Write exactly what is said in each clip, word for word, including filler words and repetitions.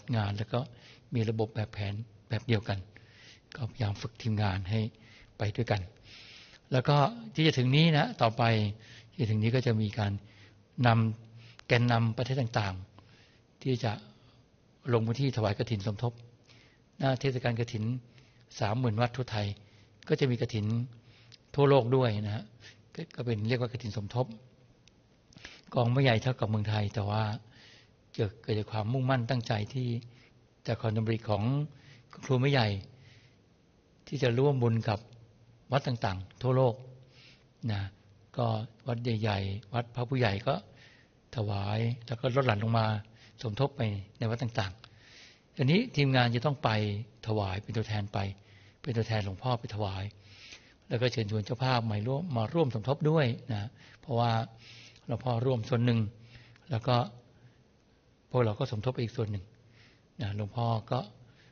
งานแล้วก็มีระบบแบบแผนแบบเดียวกันก็พยายามฝึกทีมงานให้ไปด้วยกันแล้วก็ที่จะถึงนี้นะต่อไปที่ถึงนี้ก็จะมีการนำแกนนำประเทศต่างๆที่จะลงพื้นที่ถวายกฐินสมทบหน้าเทศกาลกฐินสามหมื่นวัดทั่วไทยก็จะมีกฐินทั่วโลกด้วยนะฮะก็เป็นเรียกว่ากฐินสมทบกองไม่ใหญ่เท่ากับเมืองไทยแต่ว่าเกิดเกิดจากความมุ่งมั่นตั้งใจที่จากความดำริของครูไม่ใหญ่ที่จะร่วมบุญกับวัดต่างๆทั่วโลกนะก็วัดใหญ่ๆวัดพระผู้ใหญ่ก็ถวายแล้วก็ลดหลั่นลงมาสมทบไปในวัดต่างๆทีนี้ทีมงานจะต้องไปถวายเป็นตัวแทนไปเป็นตัวแทนหลวงพ่อไปถวายแล้วก็เชิญชวนเจ้าภาพมาร่วมมาร่วมสมทบด้วยนะเพราะว่าหลวงพ่อร่วมส่วนหนึ่งแล้วก็พวกเราก็สมทบอีกส่วนหนึ่งนะหลวงพ่อก็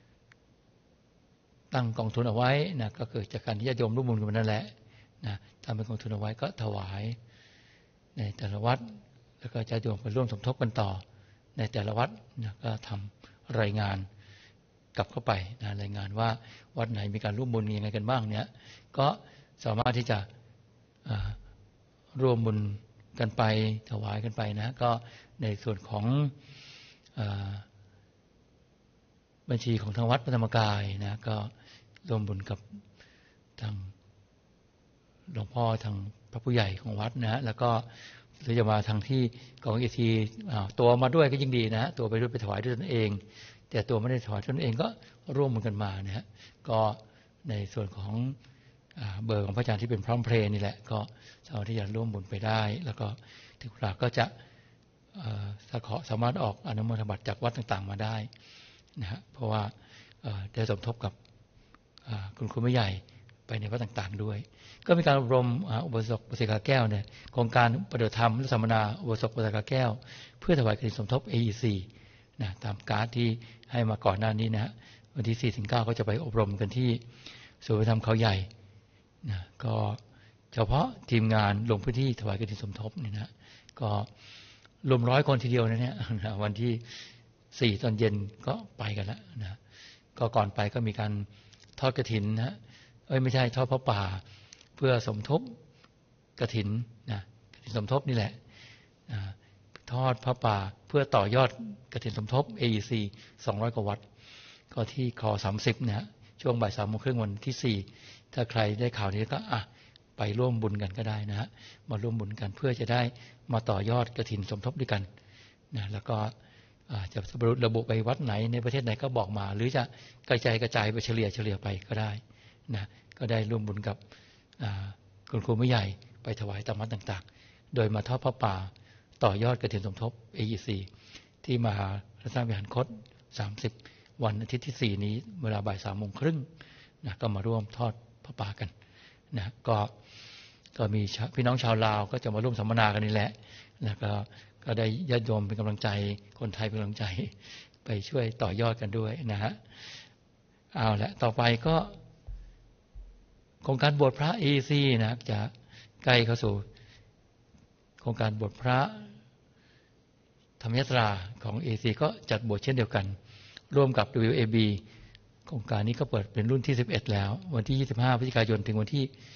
ตั้งกองทุนเอาไว้นะก็เกิดจากการที่ญาติโยมร่วมบุญกันนั่นแหละนะทำเป็นกองทุนเอาไว้ก็ถวายในแต่ละวัดแล้วก็ญาติโยมไปร่วมสมทบกันต่อในแต่ละวัดนะก็ทำรายงานกลับเข้าไปนะรายงานว่าวัดไหนมีการร่วมบุญยังไงกันบ้างเนี่ยก็สามารถที่จะร่วมบุญกันไปถวายกันไปนะก็ในส่วนของบัญชีของทางวัดพระธรรมกายนะก็ร่วมบุญกับทางหลวงพ่อทางพระผู้ใหญ่ของวัดนะแล้วก็หรือจะมาทางที่กองเอทีตัวมาด้วยก็ยิ่งดีนะตัวไปด้วยไปถวายด้วยตนเองแต่ตัวไม่ได้ถวายตนเองก็ร่วมมือกันมานะฮะก็ในส่วนของเบอร์ของพระอาจารย์ที่เป็นพร้อมเพลย์นี่แหละก็สามารถที่จะร่วมบุญไปได้แล้วก็ถึงเวลาก็จะสามารถออกอนุโมทนาบัตรจากวัดต่างๆมาได้นะฮะเพราะว่าได้สมทบกับคุณครูไม่ใหญ่ไปในวัดต่างๆด้วยก็มีการอบรมอุปสมบทอุปสกาแก้วเนี่ยโครงการปฏิบัติธรรมและสัมมนาอุปสมบทอุปสกาแก้วเพื่อถวายกฐินสมทบ เอ อี ซี นะตามการ์ดที่ให้มาก่อนหน้านี้นะฮะวันที่ สี่ถึงเก้า ก็จะไปอบรมกันที่ศูนย์ธรรมเขาใหญ่นะก็เฉพาะทีมงานลงพื้นที่ถวายกฐินสมทบเนี่ยนะก็รวมร้อยคนทีเดียวนะเนี่ยวันที่สี่ตอนเย็นก็ไปกันแล้วนะก็ก่อนไปก็มีการทอดกฐินนะเอ้ยไม่ใช่ทอดพระป่าเพื่อสมทบกฐินนะกฐินสมทบนี่แหละทอดพระป่าเพื่อต่อยอดกฐินสมทบ เอ อี ซี สองร้อยกว่าวัดก็ที่คอสามสิบนะช่วงบ่ายสามโมงครึ่งวันที่สี่ถ้าใครได้ข่าวนี้ก็อ่ะไปร่วมบุญกันก็ได้นะฮะมาร่วมบุญกันเพื่อจะได้มาต่อยอดกฐินสมทบด้วยกันนะแล้วก็จะระบุไปวัดไหนในประเทศไหนก็บอกมาหรือจะกระจายกระจายไปเฉลี่ยเฉลี่ยไปก็ได้นะก็ได้ร่วมบุญกับคุณครูไม่ใหญ่ไปถวายตามวัดต่างๆโดยมาทอดพระป่าต่อยอดกฐินสมทบ เอ อี ซี ที่มหาราชวิหารคตสามสิบวันอาทิตย์ที่สี่นี้เวลาบ่ายสามโมงครึ่งนะก็มาร่วมทอดพระป่ากันนะก็ก็มีพี่น้องชาวลาวก็จะมาร่วมสัมมนากันนี่แหละนะก็ก็ได้ญาติโยมเป็นกำลังใจคนไทยเป็นกำลังใจไปช่วยต่อยอดกันด้วยนะฮะเอาละต่อไปก็โครงการบวชพระ เอ อี ซี นะจะใกล้เข้าสู่โครงการบวชพระธรรมยตราของ เอ อี ซี ก็จัดบวชเช่นเดียวกันร่วมกับ ดับเบิลยู เอ บี โครงการนี้ก็เปิดเป็นรุ่นที่สิบเอ็ดแล้ววันที่ยี่สิบห้าพฤศจิกายนถึงวันที่